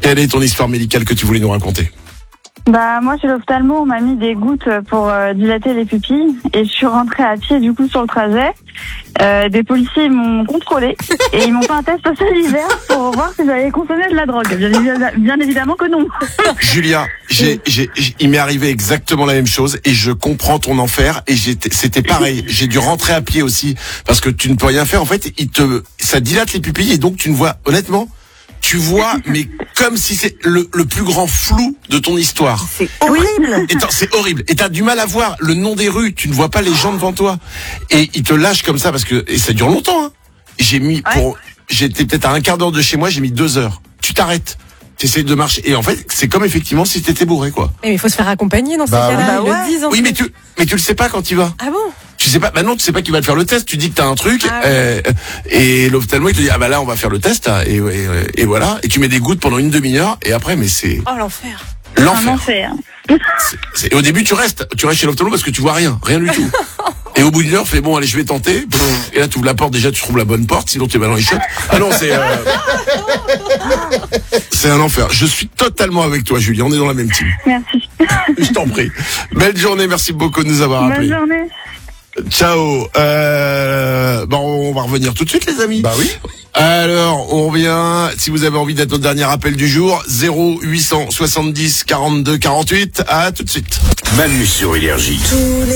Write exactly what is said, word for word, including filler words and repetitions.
Quelle est ton histoire médicale que tu voulais nous raconter? Bah moi chez l'ophtalmo on m'a mis des gouttes pour euh, dilater les pupilles et je suis rentrée à pied du coup sur le trajet. Euh, des policiers m'ont contrôlé et ils m'ont fait un test salivaire pour voir si j'avais consommé de la drogue. Bien, évi- bien évidemment que non. Julia, j'ai, j'ai, j'ai- il m'est arrivé exactement la même chose et je comprends ton enfer et j'étais, c'était pareil. J'ai dû rentrer à pied aussi parce que tu ne peux rien faire. En fait, il te, ça dilate les pupilles et donc tu ne vois, honnêtement, tu vois, mais comme si c'est le, le plus grand flou de ton histoire. C'est horrible. Et t'as- c'est horrible. Et t'as du mal à voir le nom des rues. Tu ne vois pas les gens devant toi. Et ils te lâchent comme ça parce que, et ça dure longtemps, hein. J'ai mis pour, j'étais peut-être à un quart d'heure de chez moi, j'ai mis deux heures. Tu t'arrêtes. Tu essaies de marcher. Et en fait, c'est comme effectivement si t'étais bourré, quoi. Mais il faut se faire accompagner dans ces Bah cas-là. oui. Ils Bah le disent en Oui, fait. mais tu, mais tu le sais pas quand tu vas. Ah bon? Tu sais pas, bah non, tu sais pas qui va te faire le test. Tu dis que t'as un truc, Ah euh, et l'ophtalmo il te dit ah bah là on va faire le test, hein, et, et, et voilà. Et tu mets des gouttes pendant une demi-heure, et après mais c'est Oh l'enfer. Un l'enfer. enfer. C'est- c'est- et au début tu restes, tu restes chez l'ophtalmo parce que tu vois rien, rien du tout. Et au bout d'une heure, fais bon, allez, je vais tenter. Pff, et là, tu ouvres la porte, déjà, tu trouves la bonne porte, sinon t'es mal dans les chiottes. Ah non, c'est, euh... c'est un enfer. Je suis totalement avec toi, Julie. On est dans la même team. Merci. Je t'en prie. Belle journée. Merci beaucoup de nous avoir Bonne appelés. journée. Ciao. Euh... Bon, on va revenir tout de suite, les amis. Bah oui. Alors, on revient. Si vous avez envie d'être notre dernier appel du jour, zéro huit cent soixante-dix quarante-deux quarante-huit. À tout de suite. Manu sur Énergie.